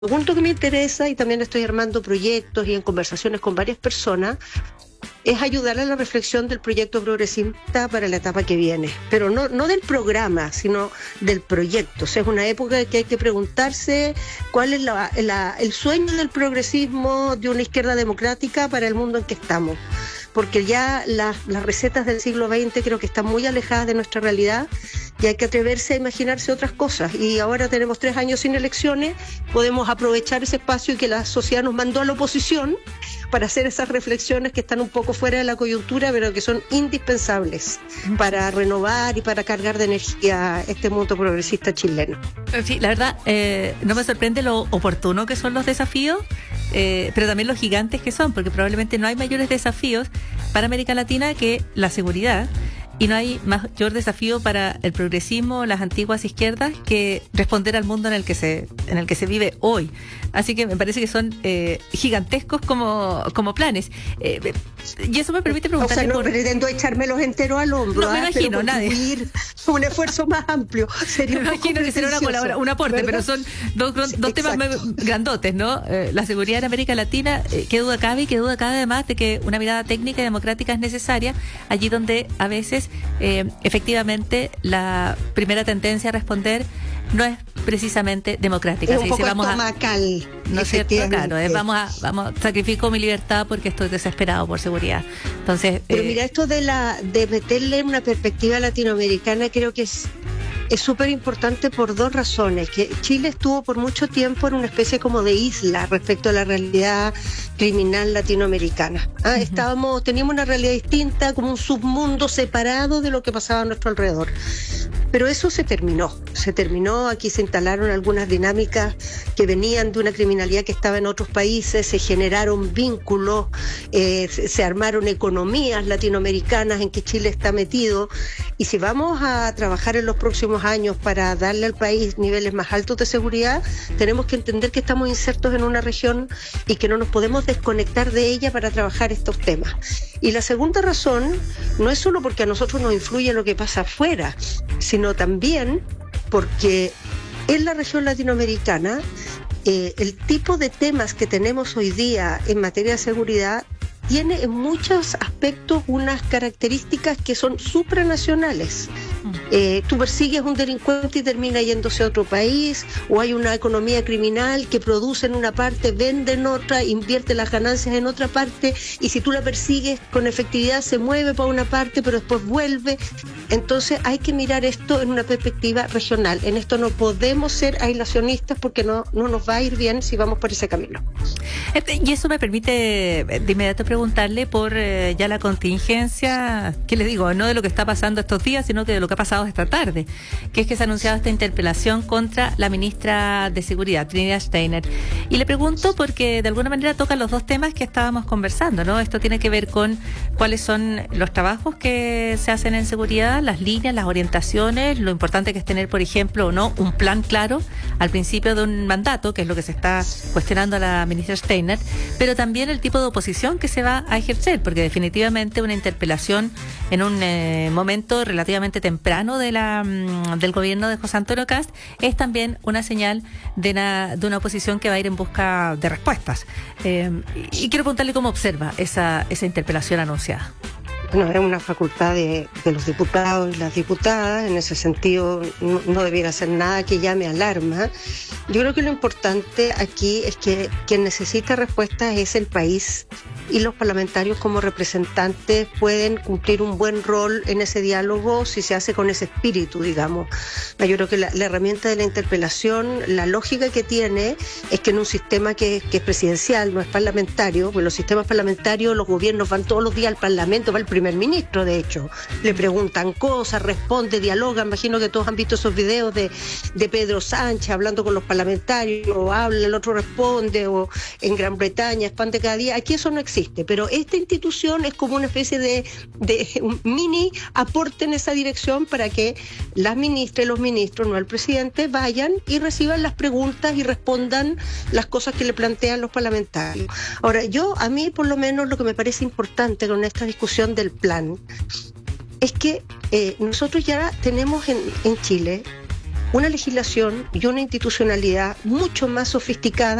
segundo que me interesa, y también estoy armando proyectos y en conversaciones con varias personas, es ayudar a la reflexión del proyecto progresista para la etapa que viene. Pero no del programa, sino del proyecto. O sea, es una época que hay que preguntarse cuál es el sueño del progresismo de una izquierda democrática para el mundo en que estamos. Porque ya las recetas del siglo XX creo que están muy alejadas de nuestra realidad y hay que atreverse a imaginarse otras cosas. Y ahora tenemos 3 años sin elecciones, podemos aprovechar ese espacio que la sociedad nos mandó a la oposición para hacer esas reflexiones que están un poco fuera de la coyuntura, pero que son indispensables para renovar y para cargar de energía este mundo progresista chileno. Sí, la verdad, no me sorprende lo oportuno que son los desafíos, pero también los gigantes que son, porque probablemente no hay mayores desafíos para América Latina que la seguridad. Y no hay mayor desafío para el progresismo, las antiguas izquierdas, que responder al mundo en el que se vive hoy. Así que me parece que son gigantescos como planes. Y eso me permite preguntarle. O sea, no pretendo echármelos enteros al hombro. No me imagino, nadie. Un esfuerzo más amplio. Me imagino que será un aporte, ¿verdad? Pero son dos temas grandotes, ¿no? La seguridad en América Latina, qué duda cabe además de que una mirada técnica y democrática es necesaria allí donde a veces efectivamente la primera tendencia a responder no es precisamente democrática. Es un poco vamos estomacal. ¿No es cierto? Claro, vamos, sacrifico mi libertad porque estoy desesperado por seguridad. Entonces, pero mira, esto de meterle una perspectiva latinoamericana creo que es súper importante por 2 razones. Que Chile estuvo por mucho tiempo en una especie como de isla respecto a la realidad criminal latinoamericana. Teníamos una realidad distinta, como un submundo separado de lo que pasaba a nuestro alrededor. Pero eso se terminó, aquí se instalaron algunas dinámicas que venían de una criminalidad que estaba en otros países, se generaron vínculos, se armaron economías latinoamericanas en que Chile está metido, y si vamos a trabajar en los próximos años para darle al país niveles más altos de seguridad, tenemos que entender que estamos insertos en una región y que no nos podemos desconectar de ella para trabajar estos temas. Y la segunda razón no es solo porque a nosotros nos influye lo que pasa afuera, sino también porque en la región latinoamericana el tipo de temas que tenemos hoy día en materia de seguridad tiene en muchos aspectos unas características que son supranacionales. Tú persigues un delincuente y termina yéndose a otro país, o hay una economía criminal que produce en una parte, vende en otra, invierte las ganancias en otra parte, y si tú la persigues con efectividad se mueve para una parte pero después vuelve. Entonces hay que mirar esto en una perspectiva regional. En esto no podemos ser aislacionistas porque no nos va a ir bien si vamos por ese camino. Y eso me permite de inmediato preguntarle por ya la contingencia, ¿qué le digo? No de lo que está pasando estos días, sino que de lo que ha pasado esta tarde, que es que se ha anunciado esta interpelación contra la ministra de Seguridad, Trinidad Steiner. Y le pregunto porque de alguna manera tocan los 2 temas que estábamos conversando, ¿no? Esto tiene que ver con cuáles son los trabajos que se hacen en seguridad, las líneas, las orientaciones, lo importante que es tener, por ejemplo, o no, un plan claro al principio de un mandato, que es lo que se está cuestionando a la ministra Steiner, pero también el tipo de oposición que se va a ejercer, porque definitivamente una interpelación en un momento relativamente temprano del gobierno de José Antonio Kast es también una señal de una oposición que va a ir en busca de respuestas. Y quiero preguntarle cómo observa esa interpelación anunciada. Bueno, es una facultad de los diputados y las diputadas. En ese sentido no debiera ser nada que llame alarma. Yo creo que lo importante aquí es que quien necesita respuestas es el país, y los parlamentarios como representantes pueden cumplir un buen rol en ese diálogo si se hace con ese espíritu, digamos. Yo creo que la herramienta de la interpelación, la lógica que tiene es que en un sistema que es presidencial, no es parlamentario, pues los sistemas parlamentarios, los gobiernos van todos los días al Parlamento, va el primer ministro, de hecho, le preguntan cosas, responde, dialoga. Imagino que todos han visto esos videos de Pedro Sánchez hablando con los parlamentarios, o habla, el otro responde, o en Gran Bretaña, es pan de cada día. Aquí eso no existe. Pero esta institución es como una especie de un mini aporte en esa dirección para que las ministras y los ministros, no el presidente, vayan y reciban las preguntas y respondan las cosas que le plantean los parlamentarios. Ahora, a mí por lo menos lo que me parece importante con esta discusión del plan es que nosotros ya tenemos en Chile una legislación y una institucionalidad mucho más sofisticada